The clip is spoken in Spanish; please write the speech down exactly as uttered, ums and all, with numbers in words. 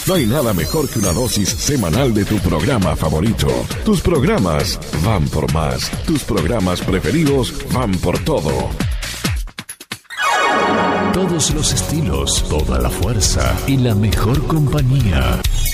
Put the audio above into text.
No hay nada mejor que una dosis semanal de tu programa favorito. Tus programas van por más. Tus programas preferidos van por todo. Todos los estilos, toda la fuerza y la mejor compañía.